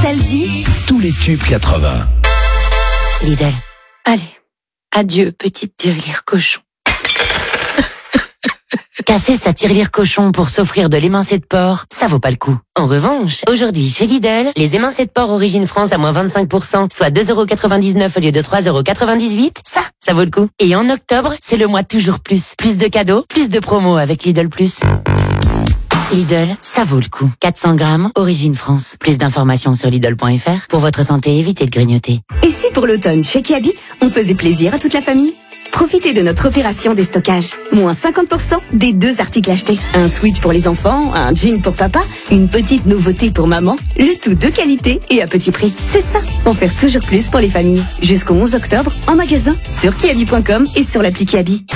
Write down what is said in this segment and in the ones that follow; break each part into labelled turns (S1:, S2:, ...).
S1: Nostalgie,
S2: tous les tubes 80.
S1: Lidl. Allez, adieu petite tirelire cochon. Casser sa tirelire cochon pour s'offrir de l'émincé de porc, ça vaut pas le coup. En revanche, aujourd'hui chez Lidl, les émincés de porc Origine France à moins 25%, soit 2,99€ au lieu de 3,98€, ça vaut le coup. Et en octobre, c'est le mois toujours plus. Plus de cadeaux, plus de promos avec Lidl Plus. Lidl, ça vaut le coup. 400 grammes, Origine France. Plus d'informations sur Lidl.fr. Pour votre santé, évitez de grignoter.
S3: Et si pour l'automne, chez Kiabi, on faisait plaisir à toute la famille ? Profitez de notre opération déstockage. Moins 50% des 2 articles achetés. Un switch pour les enfants, un jean pour papa, une petite nouveauté pour maman. Le tout de qualité et à petit prix. C'est ça, en faire toujours plus pour les familles. Jusqu'au 11 octobre, en magasin, sur kiabi.com et sur l'appli Kiabi.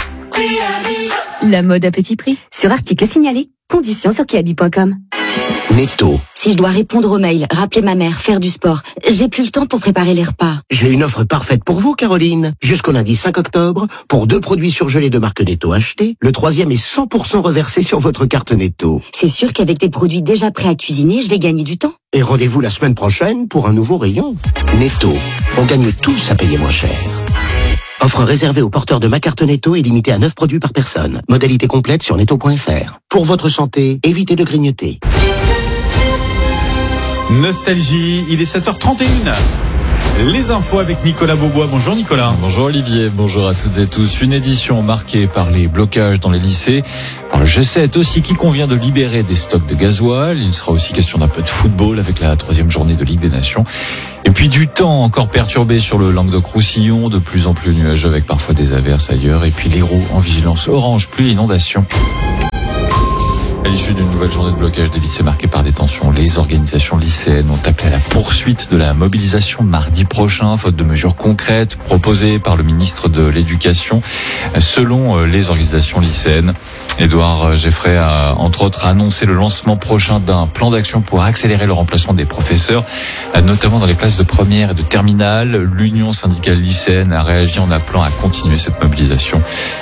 S3: La mode à petit prix. Sur article signalé. Conditions sur kiabi.com.
S2: Netto.
S4: Si je dois répondre aux mails, rappeler ma mère, faire du sport, j'ai plus le temps pour préparer les repas.
S2: J'ai une offre parfaite pour vous, Caroline. Jusqu'au lundi 5 octobre, pour 2 produits surgelés de marque Netto achetés, le 3e est 100% reversé sur votre carte Netto.
S4: C'est sûr qu'avec des produits déjà prêts à cuisiner, je vais gagner du temps.
S2: Et rendez-vous la semaine prochaine pour un nouveau rayon. Netto. On gagne tous à payer moins cher. Offre réservée aux porteurs de ma carte Netto et limitée à 9 produits par personne. Modalité complète sur netto.fr. Pour votre santé, évitez de grignoter.
S5: Nostalgie, il est 7h31. Les infos avec Nicolas Beaubois. Bonjour Nicolas.
S6: Bonjour Olivier, bonjour à toutes et tous. Une édition marquée par les blocages dans les lycées, par le G7 aussi qui convient de libérer des stocks de gasoil. Il sera aussi question d'un peu de football avec la 3e journée de Ligue des Nations. Et puis du temps encore perturbé sur le Languedoc-Roussillon, de plus en plus nuageux avec parfois des averses ailleurs. Et puis l'Hérault en vigilance orange, pluie et inondation. À l'issue d'une nouvelle journée de blocage des lycées marquée par des tensions, les organisations lycéennes ont appelé à la poursuite de la mobilisation mardi prochain, faute de mesures concrètes proposées par le ministre de l'Éducation. Selon les organisations lycéennes, Édouard Geffray a entre autres annoncé le lancement prochain d'un plan d'action pour accélérer le remplacement des professeurs, notamment dans les classes de première et de terminale. L'Union syndicale lycéenne a réagi en appelant à continuer cette mobilisation.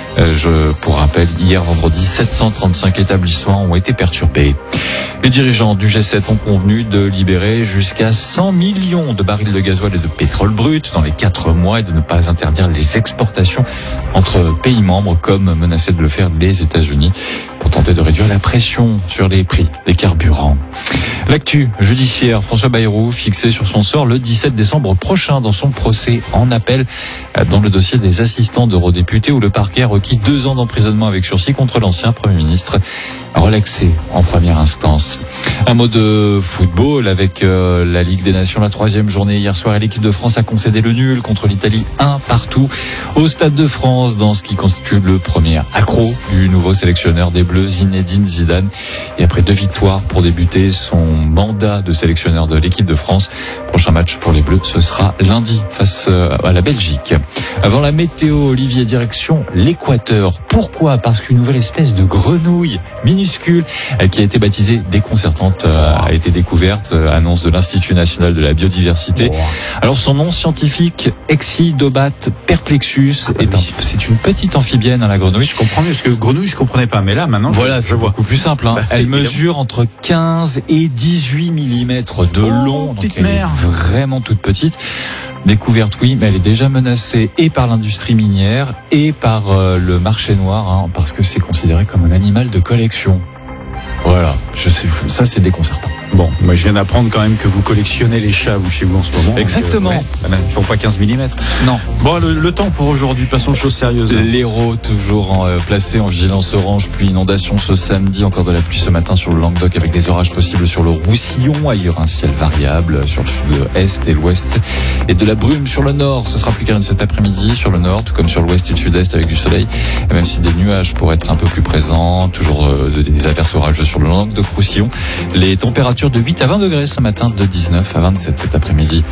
S6: Pour rappel, hier vendredi, 735 établissements ont été perturbés. Les dirigeants du G7 ont convenu de libérer jusqu'à 100 millions de barils de gasoil et de pétrole brut dans les 4 mois et de ne pas interdire les exportations entre pays membres comme menaçaient de le faire les États-Unis pour tenter de réduire la pression sur les prix des carburants. L'actu judiciaire, François Bayrou fixé sur son sort le 17 décembre prochain dans son procès en appel dans le dossier des assistants d'eurodéputés où le parquet a requis 2 ans d'emprisonnement avec sursis contre l'ancien Premier ministre relaxé en première instance. Un mot de football avec la Ligue des Nations, la 3e journée hier soir et l'équipe de France a concédé le nul contre l'Italie 1-1 au Stade de France dans ce qui constitue le premier accro du nouveau sélectionneur des Bleus Zinedine Zidane. Et après 2 victoires pour débuter son mandat de sélectionneur de l'équipe de France, prochain match pour les Bleus ce sera lundi face à la Belgique. Avant la météo, Olivier, direction l'Équateur. Pourquoi ? Parce qu'une nouvelle espèce de grenouille minuscule qui a été baptisée déconcertante a été découverte, annonce de l'Institut national de la biodiversité. Alors son nom scientifique, Excidobat perplexus, c'est une petite amphibienne, la grenouille.
S5: Je comprends mieux, parce que grenouille je comprenais pas, mais là maintenant
S6: voilà,
S5: je vois.
S6: Beaucoup plus simple. Elle mesure entre 15 et 18 mm de long, donc elle est vraiment toute petite. Découverte, oui, mais elle est déjà menacée et par l'industrie minière et par le marché noir, parce que c'est considéré comme un animal de collection. Voilà, je sais, ça c'est déconcertant.
S5: Bon, moi je viens d'apprendre quand même que vous collectionnez les chats vous chez vous en ce moment.
S6: Exactement.
S5: Ils font pas 15 mm.
S6: Non.
S5: Bon, le temps pour aujourd'hui, passons aux choses sérieuses.
S6: L'Hérault toujours placé en vigilance orange, pluie inondation ce samedi, encore de la pluie ce matin sur le Languedoc avec des orages possibles sur le Roussillon, ailleurs un ciel variable sur le sud-est et l'ouest et de la brume sur le nord. Ce sera plus calme cet après-midi sur le nord, tout comme sur l'ouest et le sud-est avec du soleil, et même si des nuages pourraient être un peu plus présents, toujours des averses orageuses sur le Languedoc-Roussillon. Les températures de 8 à 20 degrés ce matin, de 19 à 27 cet après-midi.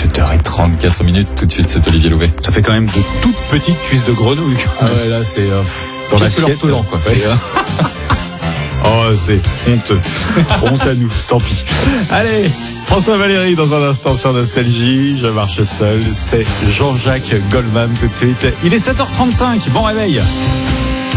S6: 7h34, tout de suite c'est Olivier Louvet.
S5: Ça fait quand même de toutes petites cuisses de grenouille.
S6: Ah ouais, là c'est
S5: dans l'assiette
S6: quoi.
S5: Ouais. Oh, c'est honteux. Honte à nous, tant pis. Allez, François Valéry dans un instant sur Nostalgie. Je marche seul, c'est Jean-Jacques Goldman tout de suite. Il est 7h35, bon réveil.